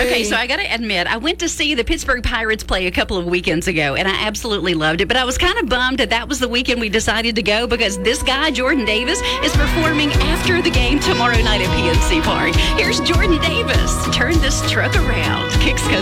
Okay, so I got to admit, I went to see the Pittsburgh Pirates play a couple of weekends ago, and I absolutely loved it. But I was kind of bummed that was the weekend we decided to go because this guy, Jordan Davis, is performing after the game tomorrow night at PNC Park. Here's Jordan Davis. Turn this truck around. Kicks